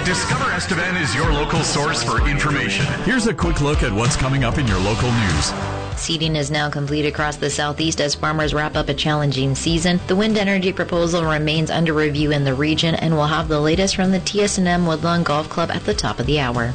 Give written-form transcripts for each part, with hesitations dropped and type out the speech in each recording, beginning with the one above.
Discover Estevan is your local source for information. Here's a quick look at what's coming up in your local news. Seeding is now complete across the southeast as farmers wrap up a challenging season. The wind energy proposal remains under review in the region, and we'll have the latest from the TS&M Woodlawn Golf Club at the top of the hour.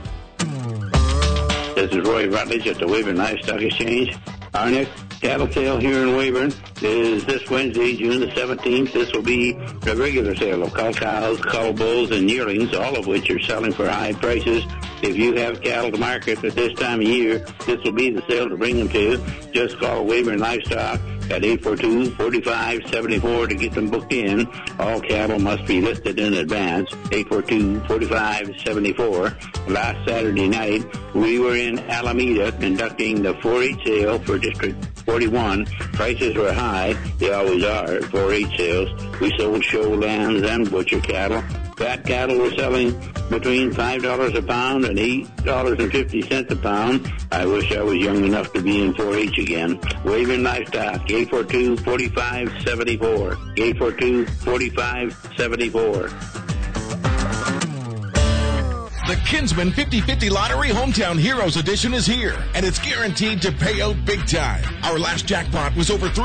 This is Roy Rutledge at the Weyburn Livestock Exchange. Our next cattle sale here in Weyburn is this Wednesday, June the 17th. This will be a regular sale of cull cows, cull bulls, and yearlings, all of which are selling for high prices. If you have cattle to market at this time of year, this will be the sale to bring them to. Just call Weyburn Livestock at 842-4574 to get them booked in. All cattle must be listed in advance, 842-4574. Last Saturday night, we were in Alameda conducting the 4-H sale for District 41. Prices were high. They always are at 4-H sales. We sold show lambs and butcher cattle. Fat cattle were selling between $5 a pound and $8.50 a pound. I wish I was young enough to be in 4-H again. Weyburn Livestock, 842-4574. 842-4574. The Kinsman 50/50 Lottery Hometown Heroes Edition is here, and it's guaranteed to pay out big time. Our last jackpot was over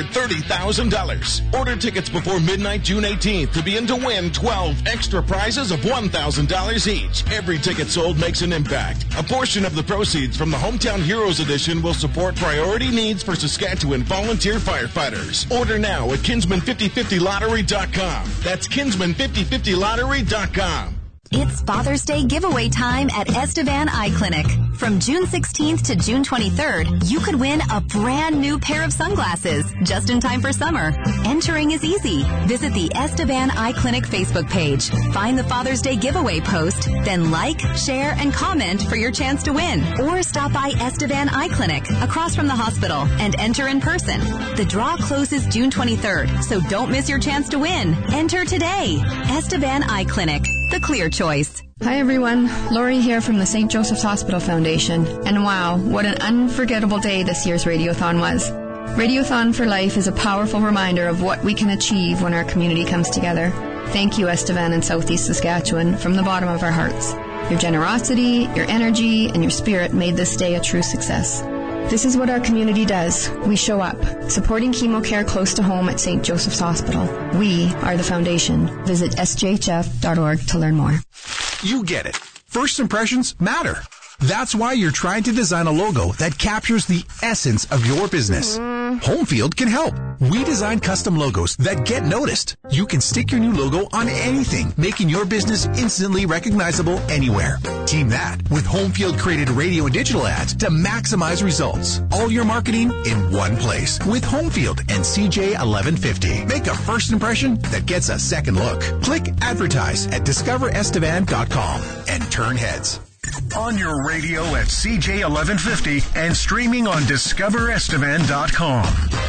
$330,000. Order tickets before midnight, June 18th, to be in to win 12 extra prizes of $1,000 each. Every ticket sold makes an impact. A portion of the proceeds from the Hometown Heroes Edition will support priority needs for Saskatchewan volunteer firefighters. Order now at Kinsman5050lottery.com. That's Kinsman5050lottery.com. It's Father's Day giveaway time at Estevan Eye Clinic. From June 16th to June 23rd, you could win a brand new pair of sunglasses just in time for summer. Entering is easy. Visit the Estevan Eye Clinic Facebook page. Find the Father's Day giveaway post, then like, share, and comment for your chance to win. Or stop by Estevan Eye Clinic across from the hospital and enter in person. The draw closes June 23rd, so don't miss your chance to win. Enter today. Estevan Eye Clinic, the clear choice. Hi everyone, Lori here from the St. Joseph's Hospital Foundation. And wow, what an unforgettable day this year's Radiothon was. Radiothon for Life is a powerful reminder of what we can achieve when our community comes together. Thank you, Estevan and Southeast Saskatchewan, from the bottom of our hearts. Your generosity, your energy, and your spirit made this day a true success. This is what our community does. We show up, supporting chemo care close to home at St. Joseph's Hospital. We are the foundation. Visit sjhf.org to learn more. You get it. First impressions matter. That's why you're trying to design a logo that captures the essence of your business. Homefield can help. We design custom logos that get noticed. You can stick your new logo on anything, making your business instantly recognizable anywhere. Team that with Homefield created radio and digital ads to maximize results. All your marketing in one place with Homefield and CJ 1150. Make a first impression that gets a second look. Click advertise at discoverestevan.com and turn heads. On your radio at CJ 1150 and streaming on discoverestevan.com.